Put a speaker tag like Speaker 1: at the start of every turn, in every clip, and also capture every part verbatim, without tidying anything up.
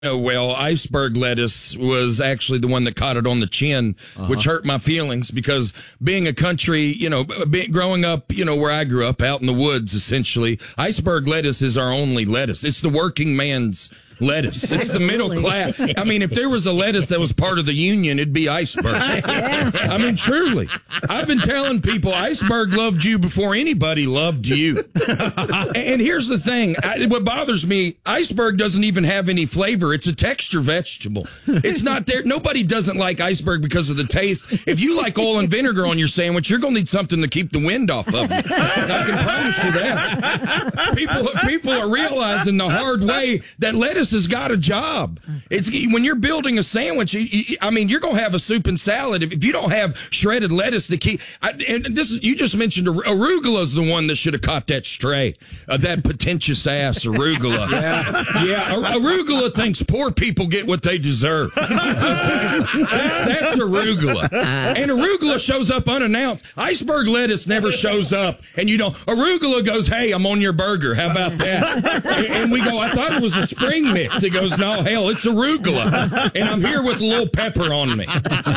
Speaker 1: Oh, well, iceberg lettuce was actually the one that caught it on the chin, uh-huh. which hurt my feelings because being a country, you know, be, growing up, you know, where I grew up out in the woods, essentially, iceberg lettuce is our only lettuce. It's the working man's lettuce. It's the middle class. I mean, if there was a lettuce that was part of the union, it'd be iceberg. Yeah. I mean, truly. I've been telling people iceberg loved you before anybody loved you. And here's the thing. I, what bothers me, iceberg doesn't even have any flavor. It's a texture vegetable. It's not there. Nobody doesn't like iceberg because of the taste. If you like oil and vinegar on your sandwich, you're going to need something to keep the wind off of you. I can promise you that. People, people are realizing the hard way that lettuce has got a job. It's when you're building a sandwich. I mean, you're going to have a soup and salad if you don't have shredded lettuce to keep. I, and this is you just mentioned arugula is the one that should have caught that stray, uh, that pretentious ass arugula. Yeah, yeah. Arugula thinks poor people get what they deserve. that, that's arugula, and arugula shows up unannounced. Iceberg lettuce never shows up, and you know arugula goes, "Hey, I'm on your burger. How about that?" And we go, "I thought it was a spring mix." It goes, "No, hell, it's arugula. And I'm here with a little pepper on me."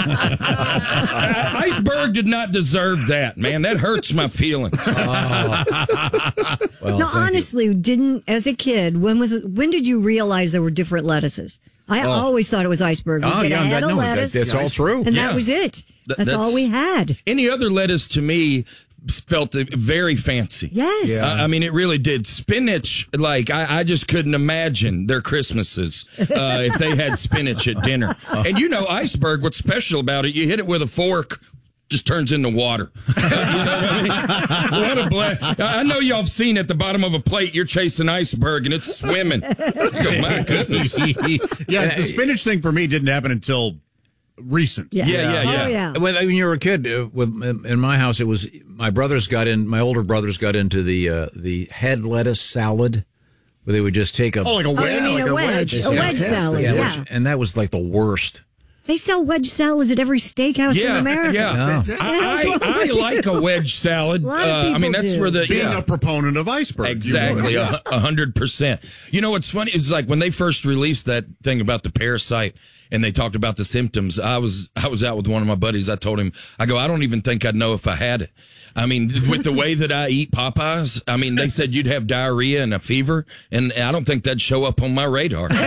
Speaker 1: Iceberg did not deserve that, man. That hurts my feelings. Oh.
Speaker 2: Well, no, honestly, you. didn't, as a kid, when was it, when did you realize there were different lettuces? I oh. always thought it was iceberg. We
Speaker 3: oh,
Speaker 2: get
Speaker 3: yeah,
Speaker 2: a head
Speaker 3: that,
Speaker 2: of
Speaker 3: no,
Speaker 2: lettuce.
Speaker 3: that, that's all true.
Speaker 2: And
Speaker 1: yeah.
Speaker 2: that was it. That's, that's all we had.
Speaker 1: Any other lettuce to me felt very fancy.
Speaker 2: Yes.
Speaker 1: Yeah. I, I mean, it really did. Spinach, like, I, I just couldn't imagine their Christmases uh, if they had spinach at dinner. And you know, iceberg, what's special about it, you hit it with a fork, just turns into water. Uh, you know what I mean? What a blast. I know y'all have seen at the bottom of a plate, you're chasing iceberg and it's swimming. Oh, my goodness.
Speaker 4: Yeah, the spinach thing for me didn't happen until recent.
Speaker 1: Yeah, yeah, yeah. yeah.
Speaker 2: Oh, yeah.
Speaker 3: When, when you were a kid, uh, with, in my house, it was my brothers got in. My older brothers got into the uh, the head lettuce salad, where they would just take a
Speaker 4: oh, like a wedge,
Speaker 2: oh, you mean
Speaker 4: like
Speaker 2: a wedge, a wedge, wedge salad.
Speaker 3: Yeah,
Speaker 2: yeah.
Speaker 3: Which, and that was like the worst.
Speaker 2: They sell wedge salads at every steakhouse
Speaker 1: yeah,
Speaker 2: in America.
Speaker 1: Yeah,
Speaker 3: no.
Speaker 1: I, I, I like a wedge salad.
Speaker 2: A lot of
Speaker 1: uh, I mean, that's
Speaker 2: do.
Speaker 1: where the
Speaker 4: being
Speaker 1: yeah.
Speaker 4: a proponent of iceberg.
Speaker 1: Exactly, a yeah. hundred percent. You know what's funny? It's like when they first released that thing about the parasite, and they talked about the symptoms. I was I was out with one of my buddies. I told him, I go, I don't even think I'd know if I had it. I mean, with the way that I eat Popeyes, I mean, they said you'd have diarrhea and a fever, and I don't think that'd show up on my radar. I,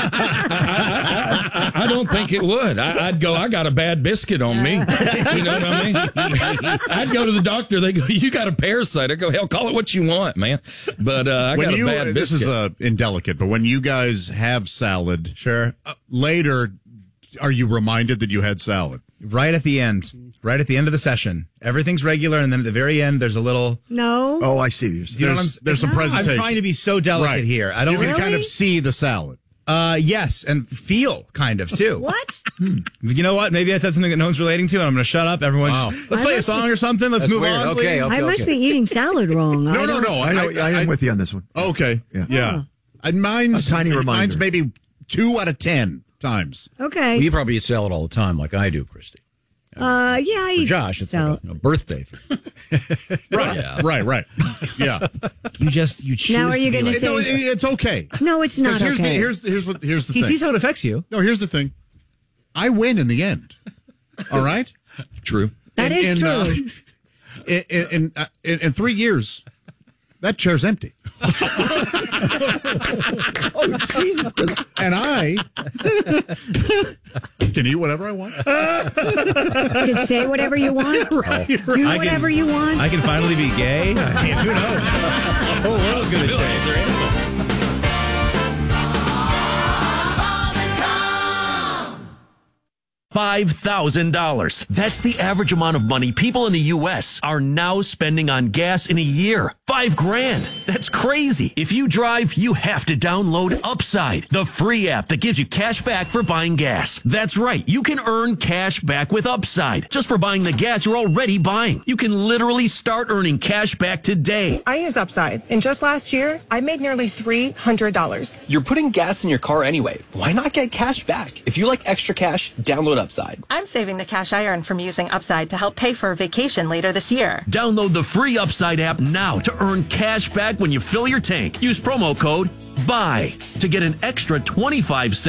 Speaker 1: I, I, I don't think it would. I, I'd go, I got a bad biscuit on me. You know what I mean? I'd go to the doctor. They go, you got a parasite. I go, hell, call it what you want, man. But uh, I
Speaker 4: when
Speaker 1: got
Speaker 4: you,
Speaker 1: a bad biscuit.
Speaker 4: This is uh, indelicate, but when you guys have salad,
Speaker 5: sure,
Speaker 4: uh, later, are you reminded that you had salad?
Speaker 5: Right at the end. Right at the end of the session. Everything's regular, and then at the very end, there's a little...
Speaker 2: No.
Speaker 6: Oh, I see. You
Speaker 4: know what I'm, there's some
Speaker 2: no.
Speaker 4: presentation.
Speaker 5: I'm trying to be so delicate
Speaker 4: right.
Speaker 5: here. I don't
Speaker 4: You can
Speaker 2: really?
Speaker 4: kind of see the salad.
Speaker 5: Uh, yes, and feel, kind of, too.
Speaker 2: What?
Speaker 5: You know what? Maybe I said something that no one's relating to, and I'm going to shut up. Everyone,
Speaker 3: wow.
Speaker 5: just, let's
Speaker 2: I
Speaker 5: play a song
Speaker 2: be,
Speaker 5: or something. Let's
Speaker 3: That's
Speaker 5: move
Speaker 3: weird.
Speaker 5: on,
Speaker 3: Okay,
Speaker 5: please.
Speaker 3: okay,
Speaker 2: I must
Speaker 3: okay.
Speaker 2: be eating salad wrong.
Speaker 4: No,
Speaker 2: I
Speaker 4: no, no.
Speaker 6: I, know, I, I am
Speaker 4: I,
Speaker 6: with you on this one.
Speaker 4: Okay.
Speaker 6: Yeah.
Speaker 4: yeah. And mine's,
Speaker 6: A tiny reminder.
Speaker 4: mine's maybe two out of ten times.
Speaker 2: Okay.
Speaker 3: Well, you probably eat salad all the time, like I do, Christy.
Speaker 2: Uh, yeah, I
Speaker 3: For
Speaker 2: eat
Speaker 3: Josh, it's
Speaker 2: salad.
Speaker 3: like a, a birthday thing.
Speaker 4: Right,
Speaker 3: Yeah.
Speaker 4: right, right. Yeah.
Speaker 5: You just, you choose
Speaker 2: Now are you
Speaker 5: to be
Speaker 2: gonna
Speaker 5: like,
Speaker 2: say-
Speaker 4: No, it, it's okay.
Speaker 2: No, it's not
Speaker 4: 'Cause here's
Speaker 2: okay.
Speaker 4: The, here's, here's, what, here's the
Speaker 5: He
Speaker 4: thing.
Speaker 5: sees how it affects you.
Speaker 4: No, here's the thing. I win in the end. All right?
Speaker 1: True.
Speaker 2: That
Speaker 4: in,
Speaker 2: is
Speaker 4: in, uh,
Speaker 2: true.
Speaker 4: in, in, uh, in, in three years, that chair's empty.
Speaker 6: Oh, Jesus.
Speaker 4: And I can eat whatever I want.
Speaker 2: You can say whatever you want.
Speaker 4: Right,
Speaker 2: Do
Speaker 5: I
Speaker 2: whatever
Speaker 5: can-
Speaker 2: you want.
Speaker 5: I can finally be gay. I mean, who knows? The whole world's going to change.
Speaker 7: five thousand dollars. That's the average amount of money people in the U S are now spending on gas in a year. Five grand. That's crazy. If you drive, you have to download Upside, the free app that gives you cash back for buying gas. That's right. You can earn cash back with Upside just for buying the gas you're already buying. You can literally start earning cash back today.
Speaker 8: I use Upside, and just last year, I made nearly three hundred dollars.
Speaker 9: You're putting gas in your car anyway. Why not get cash back? If you like extra cash, download Upside.
Speaker 10: I'm saving the cash I earn from using Upside to help pay for a vacation later this year.
Speaker 7: Download the free Upside app now to earn cash back when you fill your tank. Use promo code Buy to get an extra twenty-five cents